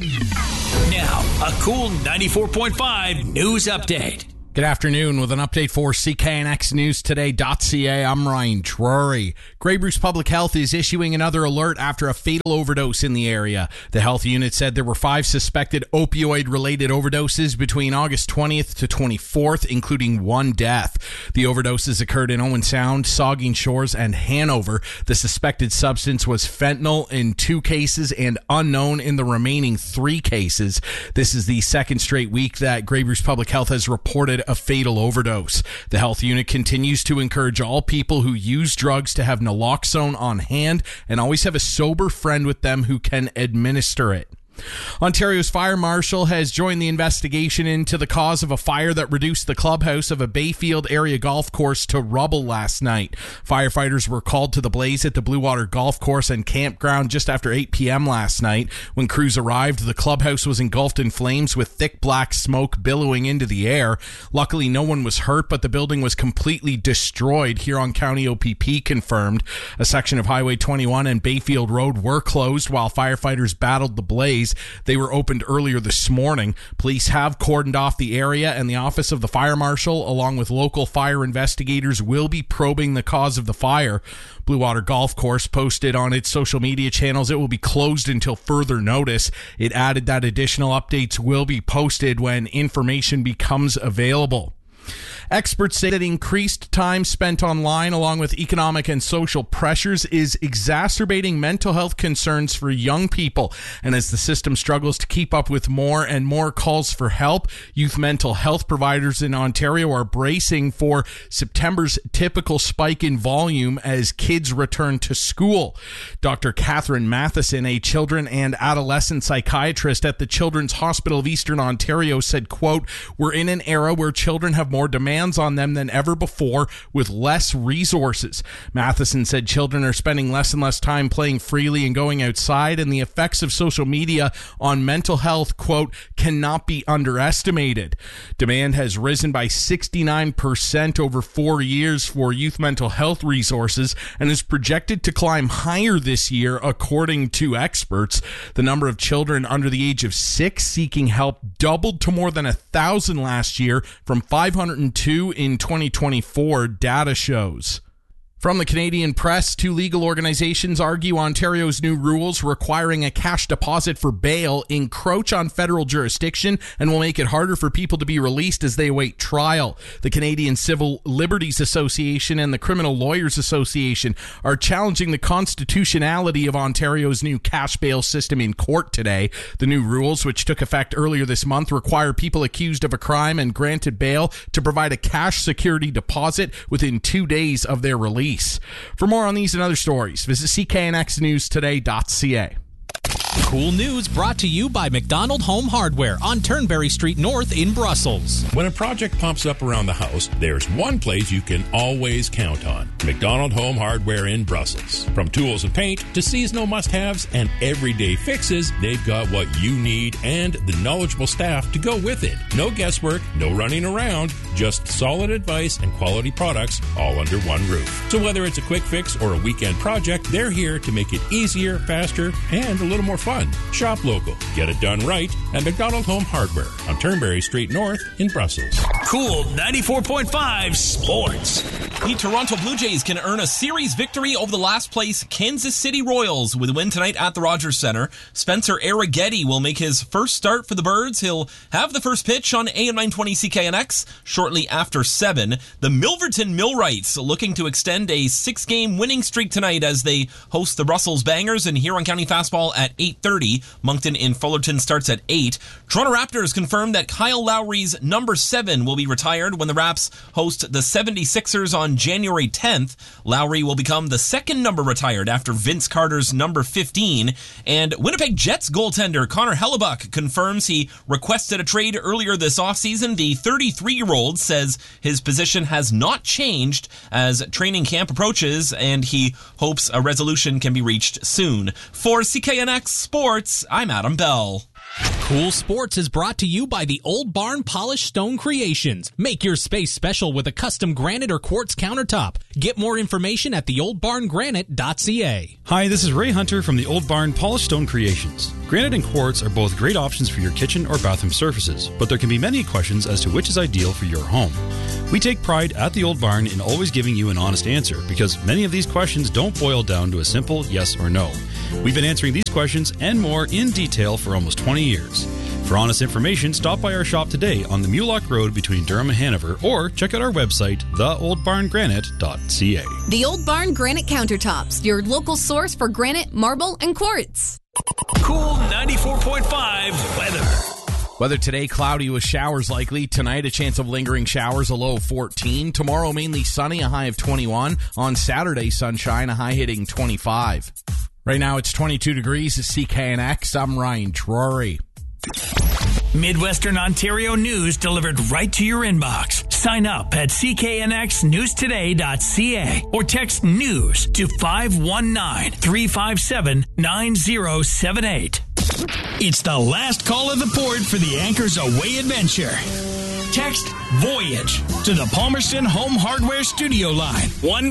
Now, a cool 94.5 news update. Good afternoon with an update for CKNXNewsToday.ca. I'm Ryan Drury. Grey Bruce Public Health is issuing another alert after a fatal overdose in the area. The health unit said there were 5 suspected opioid-related overdoses between August 20th to 24th, including 1 death. The overdoses occurred in Owen Sound, Saugeen Shores, and Hanover. The suspected substance was fentanyl in 2 cases and unknown in the remaining 3 cases. This is the second straight week that Grey Bruce Public Health has reported a fatal overdose. The health unit continues to encourage all people who use drugs to have naloxone on hand and always have a sober friend with them who can administer it. Ontario's fire marshal has joined the investigation into the cause of a fire that reduced the clubhouse of a Bayfield area golf course to rubble last night. Firefighters were called to the blaze at the Blue Water Golf Course and campground just after 8 p.m. last night. When crews arrived, the clubhouse was engulfed in flames with thick black smoke billowing into the air. Luckily, no one was hurt, but the building was completely destroyed, Huron County OPP confirmed. A section of Highway 21 and Bayfield Road were closed while firefighters battled the blaze. They were opened earlier this morning. Police have cordoned off the area, and the office of the fire marshal, along with local fire investigators, will be probing the cause of the fire. Blue Water Golf Course posted on its social media channels it will be closed until further notice. It added that additional updates will be posted when information becomes available. Experts say that increased time spent online, along with economic and social pressures, is exacerbating mental health concerns for young people. And as the system struggles to keep up with more and more calls for help, youth mental health providers in Ontario are bracing for September's typical spike in volume as kids return to school. Dr. Catherine Matheson, a children and adolescent psychiatrist at the Children's Hospital of Eastern Ontario, said, quote, "We're in an era where children have more demands on them than ever before with less resources." Matheson said children are spending less and less time playing freely and going outside, and the effects of social media on mental health, quote, "cannot be underestimated." Demand has risen by 69% over 4 years for youth mental health resources and is projected to climb higher this year, according to experts. The number of children under the age of 6 seeking help doubled to more than 1,000 last year from 502 in 2024, data shows. From the Canadian Press, 2 legal organizations argue Ontario's new rules requiring a cash deposit for bail encroach on federal jurisdiction and will make it harder for people to be released as they await trial. The Canadian Civil Liberties Association and the Criminal Lawyers Association are challenging the constitutionality of Ontario's new cash bail system in court today. The new rules, which took effect earlier this month, require people accused of a crime and granted bail to provide a cash security deposit within 2 days of their release. For more on these and other stories, visit CKNXNewsToday.ca. Cool news brought to you by McDonald Home Hardware on Turnberry Street North in Brussels. When a project pops up around the house, there's one place you can always count on: McDonald Home Hardware in Brussels. From tools and paint to seasonal must-haves and everyday fixes, they've got what you need and the knowledgeable staff to go with it. No guesswork, no running around, just solid advice and quality products all under one roof. So whether it's a quick fix or a weekend project, they're here to make it easier, faster, and a little more fun. Shop local. Get it done right at McDonald Home Hardware on Turnberry Street North in Brussels. Cool 94.5 Sports. The Toronto Blue Jays can earn a series victory over the last place Kansas City Royals with a win tonight at the Rogers Center. Spencer Arrighetti will make his first start for the Birds. He'll have the first pitch on AM 920 CKNX shortly after 7. The Milverton Millwrights looking to extend a 6-game winning streak tonight as they host the Brussels Bangers in Huron County Fastball at 8:30. Moncton in Fullerton starts at 8. Toronto Raptors confirmed that Kyle Lowry's number 7 will be retired when the Raps host the 76ers on January 10th. Lowry will become the second number retired after Vince Carter's number 15. And Winnipeg Jets goaltender Connor Hellebuck confirms he requested a trade earlier this offseason. The 33-year-old says his position has not changed as training camp approaches, and he hopes a resolution can be reached soon. For CKNX Sports, I'm Adam Bell. Cool Sports is brought to you by the Old Barn Polished Stone Creations. Make your space special with a custom granite or quartz countertop. Get more information at theoldbarngranite.ca. Hi, this is Ray Hunter from the Old Barn Polished Stone Creations. Granite and quartz are both great options for your kitchen or bathroom surfaces, but there can be many questions as to which is ideal for your home. We take pride at the Old Barn in always giving you an honest answer, because many of these questions don't boil down to a simple yes or no. We've been answering these questions and more in detail for almost 20 years. For honest information, stop by our shop today on the Mulock Road between Durham and Hanover, or check out our website, theoldbarngranite.ca. The Old Barn Granite Countertops, your local source for granite, marble, and quartz. Cool 94.5 weather. Weather today, cloudy with showers likely. Tonight, a chance of lingering showers, a low of 14. Tomorrow, mainly sunny, a high of 21. On Saturday, sunshine, a high hitting 25. Right now, it's 22 degrees at CKNX. I'm Ryan Drury. Midwestern Ontario news delivered right to your inbox. Sign up at cknxnewstoday.ca or text news to 519-357-9078. It's the last call of the port for the Anchors Away adventure. Text Voyage to the Palmerston Home Hardware Studio line,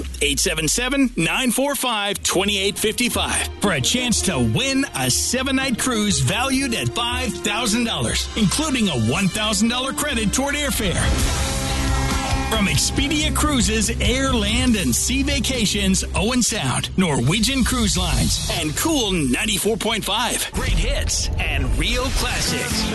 1-877-945-2855, for a chance to win a 7-night cruise valued at $5,000, including a $1,000 credit toward airfare. From Expedia Cruises, Air, Land, and Sea Vacations, Owen Sound, Norwegian Cruise Lines, and Cool 94.5. Great hits and real classics.